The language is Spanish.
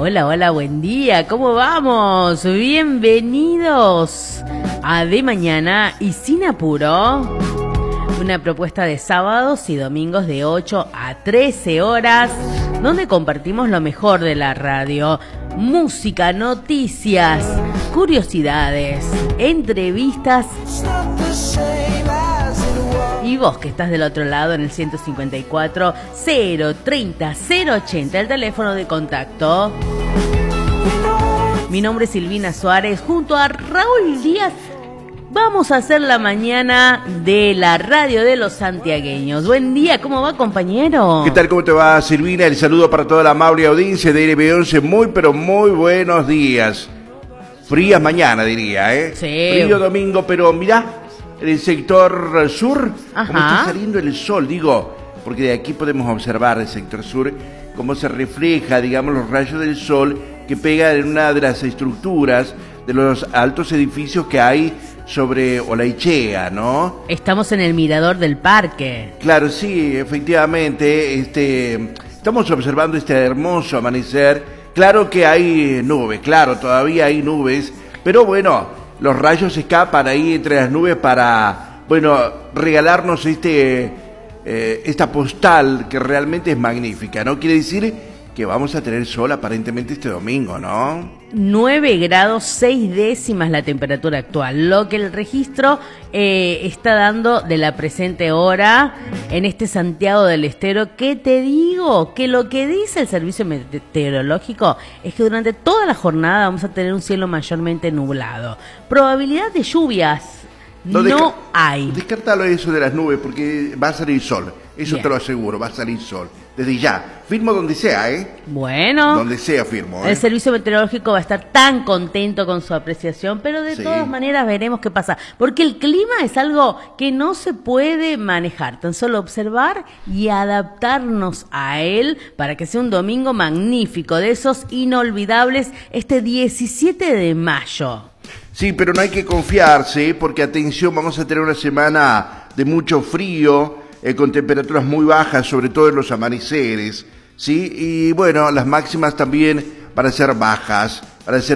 Hola, hola, buen día, ¿cómo vamos? Bienvenidos a De Mañana y Sin Apuro. Una propuesta de sábados y domingos de 8 a 13 horas, donde compartimos lo mejor de la radio. Música, noticias, curiosidades, entrevistas. Y vos que estás del otro lado en el 154 030 080, el teléfono de contacto. Mi nombre es Silvina Suárez, junto a Raúl Díaz. Vamos a hacer la mañana de la radio de los santiagueños. Buen día, ¿cómo va, compañero? ¿Qué tal? ¿Cómo te va, Silvina? El saludo para toda la amable audiencia de LB11. Muy, pero muy buenos días. Frías mañana, diría, ¿eh? Sí. Frío domingo, pero mirá, en el sector sur, cómo está saliendo el sol, digo, porque de aquí podemos observar el sector sur, cómo se refleja, digamos, los rayos del sol que pegan en una de las estructuras de los altos edificios que hay sobre Olaichea, ¿no? Estamos en el mirador del parque. Claro, sí, efectivamente, estamos observando este hermoso amanecer. Claro que hay nubes, claro, todavía hay nubes, pero bueno, los rayos escapan ahí entre las nubes para, bueno, regalarnos esta postal que realmente es magnífica, ¿no? Quiere decir que vamos a tener sol aparentemente este domingo, ¿no? 9 grados 6 décimas la temperatura actual, lo que el registro está dando de la presente hora en este Santiago del Estero. ¿Qué te digo? Que lo que dice el servicio meteorológico es que durante toda la jornada vamos a tener un cielo mayormente nublado. Probabilidad de lluvias no hay. Descartalo eso de las nubes porque va a salir sol, eso Bien. te lo aseguro, va a salir sol. Desde ya, firmo donde sea, ¿eh? Bueno, donde sea firmo, ¿eh? El servicio meteorológico va a estar tan contento con su apreciación, pero de todas maneras veremos qué pasa. Porque el clima es algo que no se puede manejar, tan solo observar y adaptarnos a él para que sea un domingo magnífico, de esos inolvidables, este 17 de mayo. Sí, pero no hay que confiarse, porque atención, vamos a tener una semana de mucho frío, con temperaturas muy bajas, sobre todo en los amaneceres, ¿sí? Y bueno, las máximas también van a ser bajas, van a ser